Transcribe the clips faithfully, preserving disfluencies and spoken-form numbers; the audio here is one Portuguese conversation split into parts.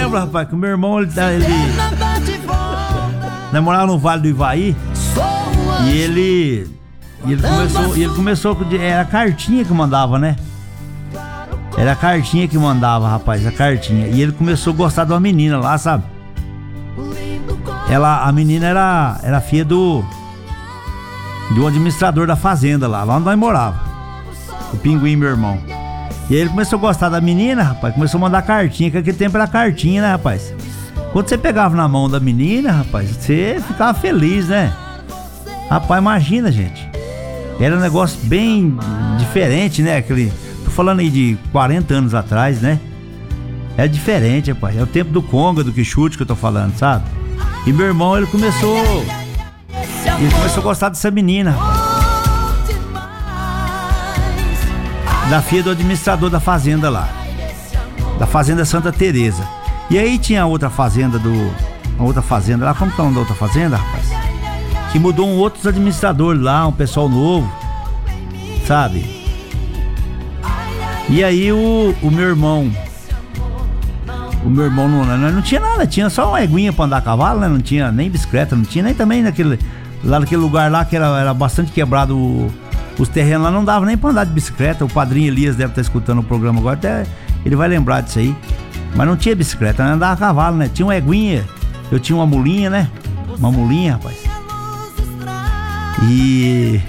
lembro, rapaz, que o meu irmão, ele, ele namorava no Vale do Ivaí. E ele, e ele começou, e ele começou, era a cartinha que mandava, né? Era a cartinha que mandava, rapaz, a cartinha. E ele começou a gostar de uma menina lá, sabe? Ela, a menina era, era filha do de um administrador da fazenda lá, lá onde nós morava. O Pinguim, meu irmão. E aí ele começou a gostar da menina, rapaz, começou a mandar cartinha, que naquele tempo era cartinha, né, rapaz? Quando você pegava na mão da menina, rapaz, você ficava feliz, né? Rapaz, imagina, gente. Era um negócio bem diferente, né? Aquele, tô falando aí de quarenta anos atrás, né? É diferente, rapaz. É o tempo do Conga, do Quixote que eu tô falando, sabe? E meu irmão, ele começou... Ele começou a gostar dessa menina. Da filha do administrador da fazenda lá. Da fazenda Santa Teresa. E aí tinha outra fazenda do... Uma outra fazenda lá. Como que é o nome da outra fazenda, rapaz? Que mudou um outro administrador lá, um pessoal novo. Sabe? E aí o, o meu irmão... O meu irmão não, não, não tinha nada, tinha só uma eguinha pra andar a cavalo, né? Não tinha nem bicicleta, não tinha nem também naquele, lá naquele lugar lá que era, era bastante quebrado, o, os terrenos lá não dava nem pra andar de bicicleta. O padrinho Elias deve estar escutando o programa agora, até ele vai lembrar disso aí. Mas não tinha bicicleta, né? Andava a cavalo, né? Tinha uma eguinha, eu tinha uma mulinha, né? Uma mulinha, rapaz. E...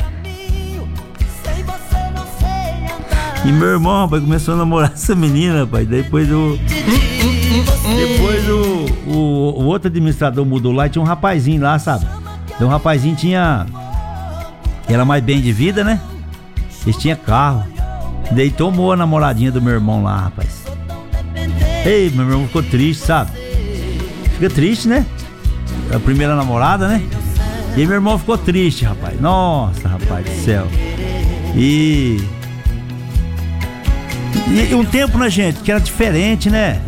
E meu irmão, rapaz, começou a namorar essa menina, rapaz. Depois o... Depois o, o, o outro administrador mudou lá e tinha um rapazinho lá, sabe? Então o rapazinho tinha... Era mais bem de vida, né? Eles tinham carro. Daí tomou a namoradinha do meu irmão lá, rapaz. Ei, meu irmão ficou triste, sabe? Fica triste, né? A primeira namorada, né? E aí meu irmão ficou triste, rapaz. Nossa, rapaz do céu. E... E um tempo, né, gente, que era diferente, né?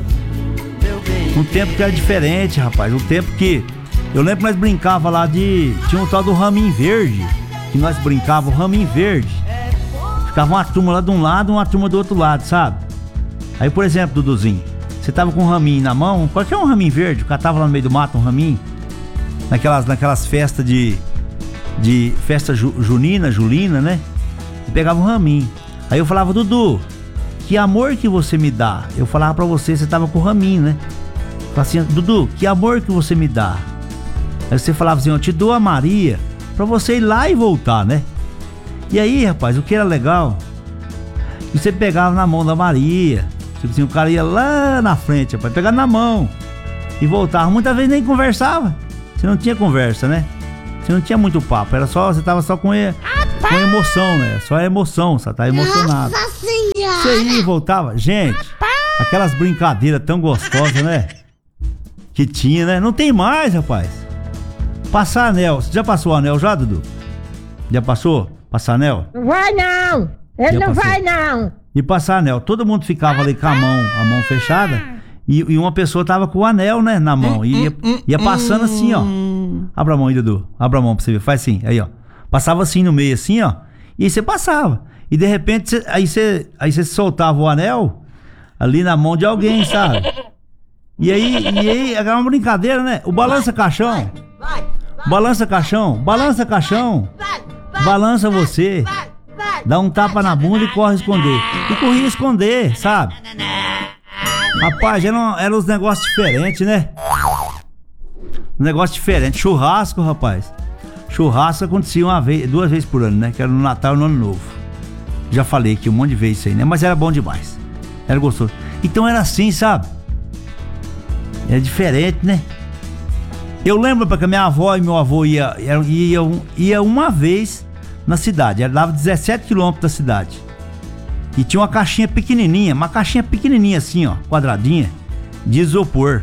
Um tempo que era diferente, rapaz. Um tempo que... Eu lembro que nós brincava lá de... Tinha um tal do raminho verde. Que nós brincava o raminho verde. Ficava uma turma lá de um lado e uma turma do outro lado, sabe? Aí, por exemplo, Duduzinho, você tava com um raminho na mão, qualquer um raminho verde, catava lá no meio do mato um raminho. Naquelas, naquelas festas de... De festa ju, junina, julina, né? E pegava um raminho. Aí eu falava, Dudu... Que amor que você me dá. Eu falava pra você, você tava com o raminho, né? Falava assim, Dudu, que amor que você me dá. Aí você falava assim, eu te dou a Maria pra você ir lá e voltar, né? E aí, rapaz, o que era legal, você pegava na mão da Maria. Tipo assim, o cara ia lá na frente, rapaz, pegava na mão e voltava. Muitas vezes nem conversava. Você não tinha conversa, né? Você não tinha muito papo. Era só, você tava só com, e, com emoção, né? Só a emoção, você tá emocionado. Nossa Senhora! Você ia e voltava. Gente, aquelas brincadeiras tão gostosas, né? Que tinha, né? Não tem mais, rapaz. Passar anel. Você já passou o anel já, Dudu? Já passou? Passar anel? Não vai não! Ele já não passou. Vai não! E passar anel. Todo mundo ficava ali com a mão, a mão fechada. E, e uma pessoa tava com o anel, né? Na mão. E ia, ia passando assim, ó. Abra a mão aí, Dudu. Abra a mão pra você ver. Faz assim. Aí, ó. Passava assim no meio, assim, ó. E aí você passava. E de repente, cê, aí você aí você soltava o anel ali na mão de alguém, sabe? E aí, e aí, era uma brincadeira, né? O balança caixão. Balança caixão. Balança caixão. Balança você. Dá um tapa na bunda e corre esconder. E corria esconder, sabe? Rapaz, eram era uns negócios diferentes, né? Um negócio diferente. Churrasco, rapaz. Churrasco acontecia uma vez, duas vezes por ano, né? Que era no Natal e no Ano Novo. Já falei aqui um monte de vezes isso aí, né? Mas era bom demais. Era gostoso. Então era assim, sabe? Era diferente, né? Eu lembro porque a minha avó e meu avô ia, ia, ia uma vez na cidade. Ela dava dezessete quilômetros da cidade. E tinha uma caixinha pequenininha, uma caixinha pequenininha assim, ó, quadradinha, de isopor.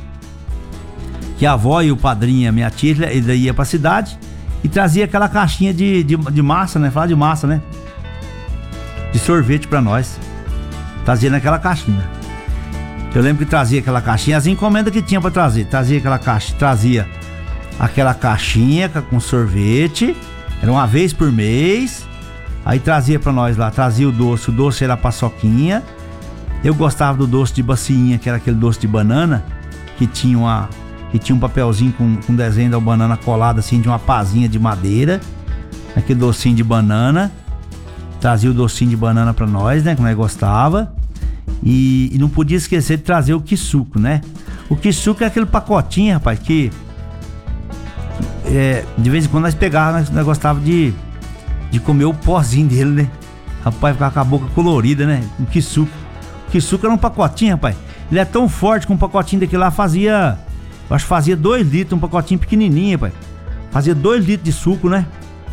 Que a avó e o padrinho, a minha tia, ele ia pra cidade e trazia aquela caixinha de, de, de massa, né? Falar de massa, né? De sorvete pra nós. Trazia naquela caixinha. Eu lembro que trazia aquela caixinha, as encomendas que tinha pra trazer. Trazia aquela caixa, trazia aquela caixinha com sorvete. Era uma vez por mês. Aí trazia pra nós lá, trazia o doce. O doce era paçoquinha. Eu gostava do doce de bacinha, que era aquele doce de banana. que tinha uma que tinha um papelzinho com, com desenho da banana colado assim, de uma pazinha de madeira, aquele docinho de banana. Trazia o docinho de banana pra nós, né, que nós gostava. E, e não podia esquecer de trazer o quissuco, né? O quissuco é aquele pacotinho, rapaz, que é, de vez em quando nós pegávamos, nós, nós gostávamos de, de comer o pozinho dele, né? Rapaz, ficava com a boca colorida, né? O quissuco. O quissuco era um pacotinho, rapaz. Ele é tão forte que um pacotinho daquele lá fazia, eu acho que fazia dois litros, um pacotinho pequenininho, rapaz. Fazia dois litros de suco, né?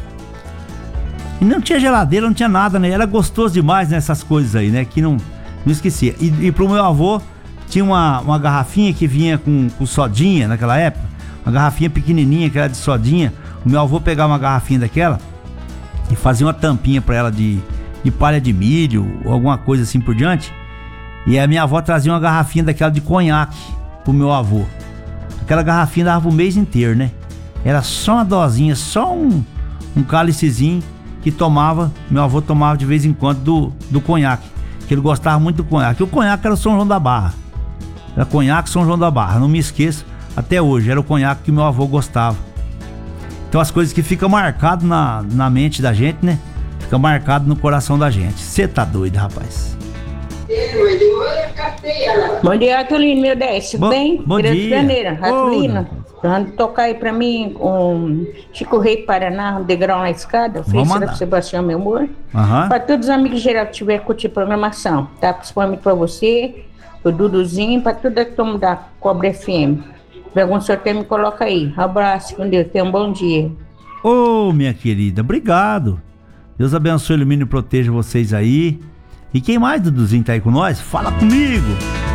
E não tinha geladeira, não tinha nada, né? Era gostoso demais, né? Essas coisas aí, né? Que não, não esquecia. E, e pro meu avô, tinha uma, uma garrafinha que vinha com, com sodinha naquela época. Uma garrafinha pequenininha que era de sodinha. O meu avô pegava uma garrafinha daquela e fazia uma tampinha pra ela de, de palha de milho ou alguma coisa assim por diante. E a minha avó trazia uma garrafinha daquela de conhaque pro meu avô. Aquela garrafinha dava o mês inteiro, né? Era só uma dosinha, só um, um cálicezinho que tomava, meu avô tomava de vez em quando do, do conhaque, que ele gostava muito do conhaque. E o conhaque era o São João da Barra. Era conhaque São João da Barra, não me esqueço, até hoje, era o conhaque que meu avô gostava. Então as coisas que ficam marcadas na, na mente da gente, né? Fica marcado no coração da gente. Você tá doido, rapaz? Bom dia, Ratulino, meu dez, tudo Bom, bem? bom Grande dia. Janeiro, Ratulino. Ô, Vamos tocar aí pra mim um Chico Rei Paraná, um degrau na escada. Vamos Felicidade mandar. pro Sebastião, meu amor. Aham. Pra todos os amigos geral que tiver curtindo a programação, tá? Principalmente pra você, pro Duduzinho, pra toda a turma da Cobra F M. Se tiver algum sorteio, me coloca aí. Abraço, com Deus, tenha um bom dia. Ô, minha querida, obrigado. Deus abençoe, ilumine e proteja vocês aí. E quem mais, Duduzinho, tá aí com nós? Fala comigo.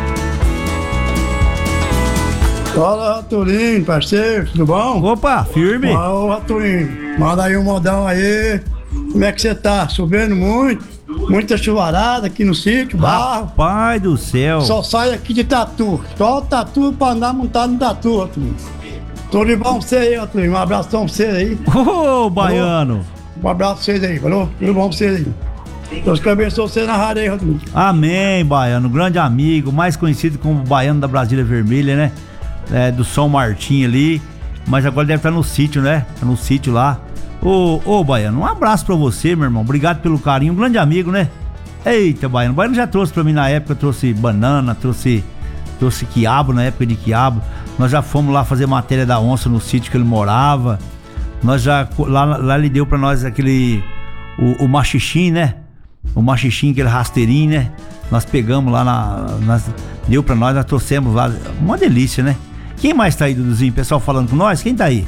Fala, Ratulino, parceiro, tudo bom? Opa, firme. Ô, Ratulino, manda aí um modão aí. Como é que você tá? Chovendo muito, muita chuvarada aqui no sítio, barro. Pai do céu. Só sai aqui de tatu, só tatu pra andar montado no tatu, Ratulino. Tudo de bom pra você aí, Ratulino, um abração pra você aí. Ô, baiano. Um abraço pra vocês aí, falou? Tudo bom pra vocês aí. Deus que abençoe você na rádio aí, Ratulino. Amém, baiano. Grande amigo, mais conhecido como baiano da Brasília Vermelha, né? É, do São Martim ali. Mas agora deve estar no sítio, né? Tá no sítio lá. Ô, ô, baiano, um abraço pra você, meu irmão. Obrigado pelo carinho. Um grande amigo, né? Eita, baiano. O baiano já trouxe pra mim na época, trouxe banana, trouxe, trouxe quiabo, na época de quiabo. Nós já fomos lá fazer matéria da onça no sítio que ele morava. Nós já, lá, lá ele deu pra nós aquele, o, o machichim, né? O machichim, aquele rasteirinho, né? Nós pegamos lá na, nas, deu pra nós, nós trouxemos lá. Uma delícia, né? Quem mais tá aí, Duduzinho? Pessoal falando com nós? Quem tá aí?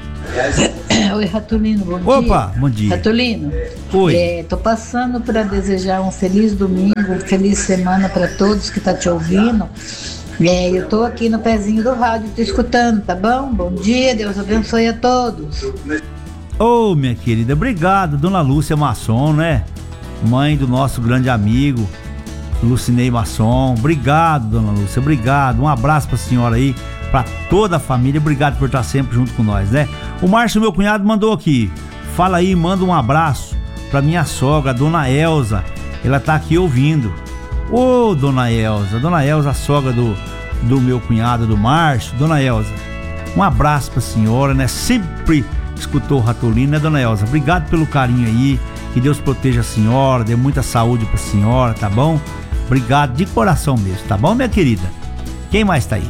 Oi, Ratulino, bom dia. Opa, bom dia. Ratulino, Oi. é, tô passando para desejar um feliz domingo, uma feliz semana para todos que tá te ouvindo. É, eu tô aqui no pezinho do rádio, tô escutando, tá bom? Bom dia, Deus abençoe a todos. Ô, oh, minha querida, obrigado, Dona Lúcia Masson, né? Mãe do nosso grande amigo, Lucinei Masson. Obrigado, Dona Lúcia, obrigado. Um abraço pra senhora aí, pra toda a família. Obrigado por estar sempre junto com nós, né? O Márcio, meu cunhado, mandou aqui. Fala aí, manda um abraço pra minha sogra, a Dona Elza. Ela tá aqui ouvindo. Ô, oh, Dona Elza, Dona Elza, a sogra do, do meu cunhado, do Márcio. Dona Elza, um abraço pra senhora, né? Sempre escutou o Ratulino, né, Dona Elza? Obrigado pelo carinho aí. Que Deus proteja a senhora, dê muita saúde pra senhora, tá bom? Obrigado de coração mesmo, tá bom, minha querida? Quem mais tá aí?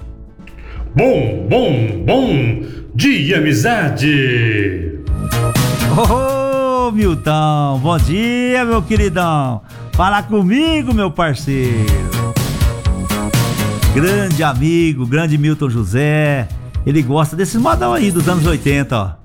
Bom, bom, bom dia, amizade! Ô, oh, Milton, bom dia, meu queridão. Fala comigo, meu parceiro. Grande amigo, grande Milton José. Ele gosta desses modão aí dos anos oitenta, ó.